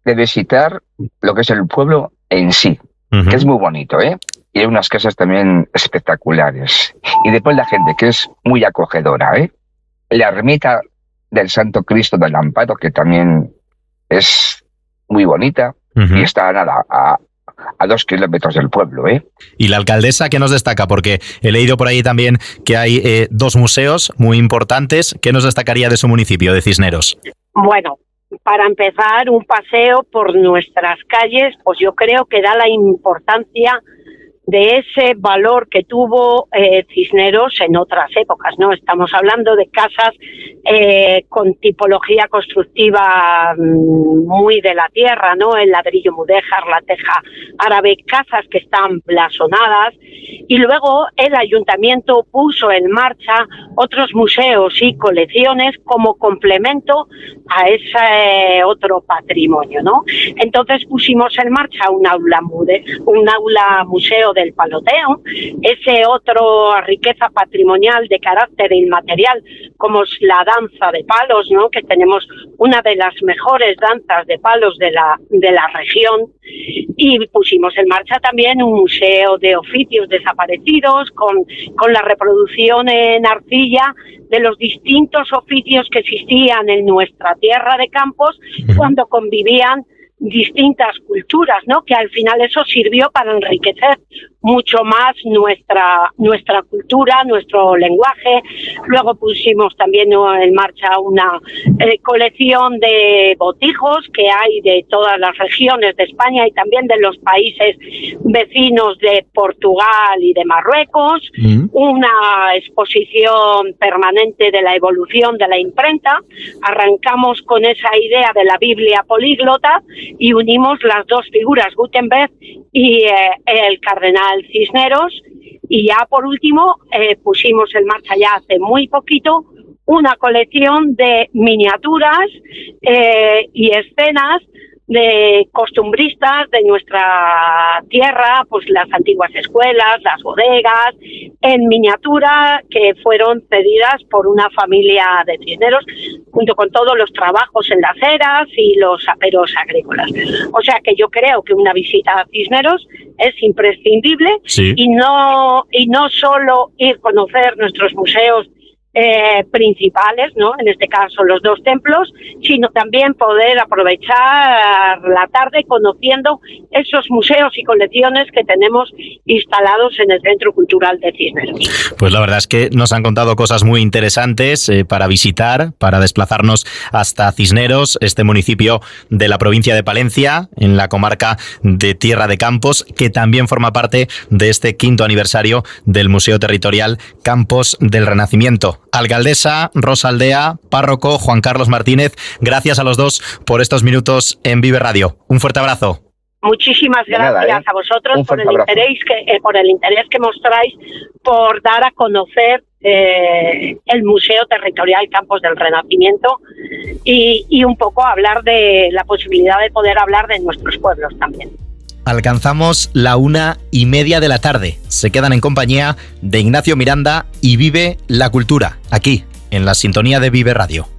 de visitar lo que es el pueblo en sí, que es muy bonito, ¿eh? Y hay unas casas también espectaculares. Y después la gente, que es muy acogedora, ¿eh? La ermita del Santo Cristo del Amparo, que también es muy bonita, y está nada, a 2 kilómetros del pueblo, ¿eh? ¿Y la alcaldesa qué nos destaca? Porque he leído por ahí también que hay 2 museos muy importantes. ¿Qué nos destacaría de su municipio, de Cisneros? Bueno, para empezar, un paseo por nuestras calles, pues yo creo que da la importancia de ese valor que tuvo Cisneros en otras épocas, ¿no? Estamos hablando de casas con tipología constructiva muy de la tierra, ¿no? El ladrillo mudéjar, la teja árabe, casas que están blasonadas, y luego el ayuntamiento puso en marcha otros museos y colecciones como complemento a ese otro patrimonio, ¿no? Entonces pusimos en marcha un aula museo del Paloteo, ese otro riqueza patrimonial de carácter inmaterial, como es la danza de palos, ¿no? Que tenemos una de las mejores danzas de palos de la región, y pusimos en marcha también un museo de oficios desaparecidos con la reproducción en arcilla de los distintos oficios que existían en nuestra tierra de Campos cuando convivían distintas culturas, ¿no? Que al final eso sirvió para enriquecer mucho más nuestra cultura, nuestro lenguaje. Luego pusimos también en marcha una colección de botijos que hay de todas las regiones de España y también de los países vecinos de Portugal y de Marruecos, una exposición permanente de la evolución de la imprenta. Arrancamos con esa idea de la Biblia políglota y unimos las 2 figuras, Gutenberg y el cardenal Cisneros, y ya por último pusimos en marcha ya hace muy poquito una colección de miniaturas y escenas de costumbristas de nuestra tierra, pues las antiguas escuelas, las bodegas, en miniatura, que fueron cedidas por una familia de Cisneros, junto con todos los trabajos en las eras y los aperos agrícolas. O sea que yo creo que una visita a Cisneros es imprescindible, sí. y no solo ir a conocer nuestros museos principales, ¿no? En este caso los 2 templos, sino también poder aprovechar la tarde conociendo esos museos y colecciones que tenemos instalados en el Centro Cultural de Cisneros. Pues la verdad es que nos han contado cosas muy interesantes para visitar, para desplazarnos hasta Cisneros, este municipio de la provincia de Palencia, en la comarca de Tierra de Campos, que también forma parte de este 5º aniversario del Museo Territorial Campos del Renacimiento. Alcaldesa Rosa Aldea, párroco Juan Carlos Martínez, gracias a los 2 por estos minutos en Vive Radio. Un fuerte abrazo. Muchísimas gracias a vosotros por el interés que mostráis por dar a conocer el Museo Territorial Campos del Renacimiento y un poco hablar de la posibilidad de poder hablar de nuestros pueblos también. Alcanzamos la 1:30 de la tarde. Se quedan en compañía de Ignacio Miranda y Vive la Cultura, aquí, en la sintonía de Vive Radio.